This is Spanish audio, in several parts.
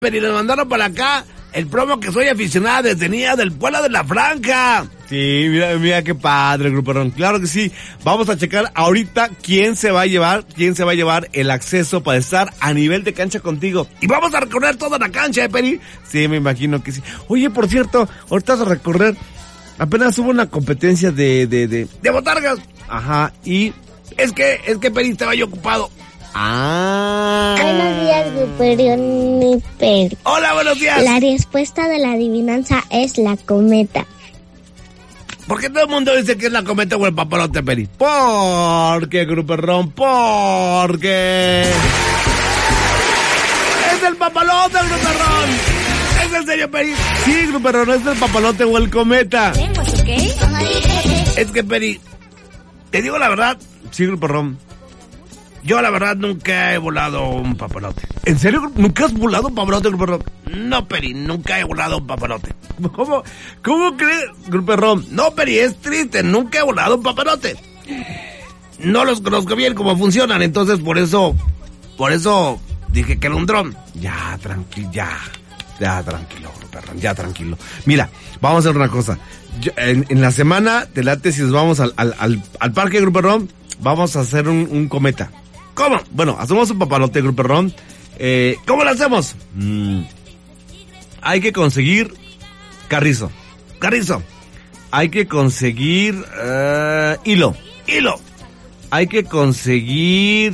Pero y nos mandaron para acá el promo que soy aficionada desde niña del pueblo de La Franja. Sí, mira qué padre el Grupo Ron. Claro que sí. Vamos a checar ahorita quién se va a llevar el acceso para estar a nivel de cancha contigo. Y vamos a recorrer toda la cancha, Peri. Sí, me imagino que sí. Oye, por cierto, ahorita vas a recorrer. Apenas hubo una competencia de botargas. Ajá, y es que Peri estaba yo ocupado. Buenos días, Gruperión y Peri. Hola, buenos días. La respuesta de la adivinanza es la cometa. ¿Por qué todo el mundo dice que es la cometa o el papalote, Peri? Porque, Gruperrón, porque... ¡Es el papalote, Gruperrón! ¿Es en serio, Peri? Sí, Gruperrón, es el papalote o el cometa. Es que, Peri, te digo la verdad. Sí, Gruperrón. Yo, la verdad, nunca he volado un papalote. ¿En serio? ¿Nunca has volado un papalote, Gruperrón? No, Peri, nunca he volado un papalote. ¿Cómo crees, Gruperrón? No, Peri, es triste, nunca he volado un papalote. No los conozco bien cómo funcionan, entonces por eso dije que era un dron. Ya, tranquilo, Gruperrón, ya, tranquilo. Mira, vamos a hacer una cosa. En la semana, te late si nos vamos al parque, Gruperrón, vamos a hacer un cometa. ¿Cómo? Bueno, hacemos un papalote, Gruperrón. ¿Cómo lo hacemos? Hay que conseguir carrizo. Hay que conseguir hilo. Hay que conseguir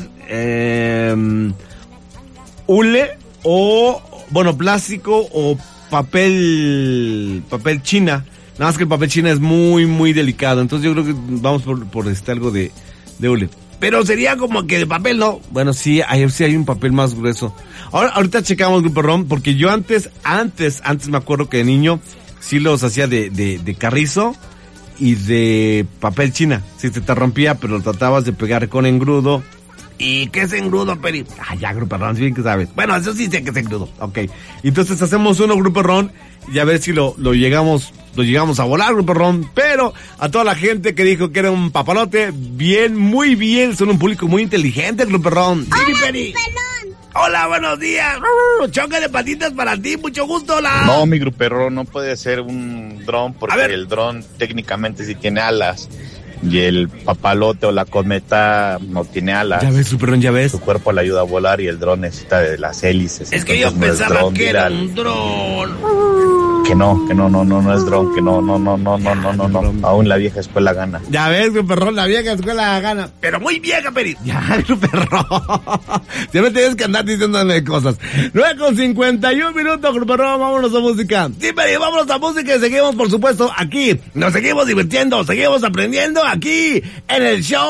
hule o, bueno, plástico o papel china. Nada más que el papel china es muy, muy delicado. Entonces yo creo que vamos por algo de hule. Pero sería como que de papel, ¿no? Bueno, sí hay un papel más grueso. Ahorita checamos, Gruperrón, porque yo antes me acuerdo que de niño sí los hacía de carrizo y de papel china. Si se te rompía, pero lo tratabas de pegar con engrudo. ¿Y qué es engrudo, Peri? Ya, Gruperrón, bien que sabes. Bueno, eso sí sé que es engrudo. Ok, entonces hacemos uno, Gruperón, y a ver si lo llegamos a volar, Gruperón. Pero a toda la gente que dijo que era un papalote, bien, muy bien, son un público muy inteligente, Gruperón. Sí, Peri. Hola, buenos días. Choque de patitas para ti, mucho gusto, hola. No, mi Gruperón, no puede ser un dron porque el dron técnicamente sí tiene alas. Y el papalote o la cometa no tiene alas. Ya ves, Gruperón, ya ves. Su cuerpo le ayuda a volar y el dron necesita de las hélices. Es que yo pensaba que era un dron. Que no es dron, que no. Aún la vieja escuela gana. Ya ves, Gruperón, la vieja escuela gana. Pero muy vieja, Peri. Ya, Gruperón. Siempre tienes que andar diciéndome cosas. 9:51, Gruperón, vámonos a música. Sí, Peri, vámonos a música y seguimos, por supuesto, aquí. Nos seguimos divirtiendo, seguimos aprendiendo aquí en el show